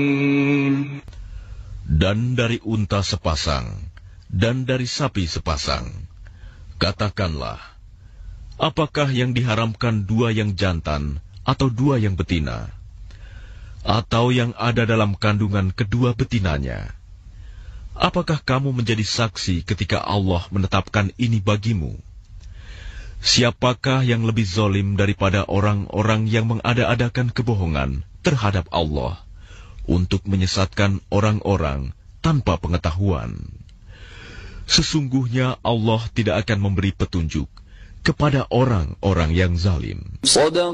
Dan dari unta sepasang, dan dari sapi sepasang. Katakanlah, apakah yang diharamkan dua yang jantan, atau dua yang betina? Atau yang ada dalam kandungan kedua betinanya? Apakah kamu menjadi saksi ketika Allah menetapkan ini bagimu? Siapakah yang lebih zalim daripada orang-orang yang mengada-adakan kebohongan terhadap Allah untuk menyesatkan orang-orang tanpa pengetahuan? Sesungguhnya Allah tidak akan memberi petunjuk kepada orang-orang yang zalim.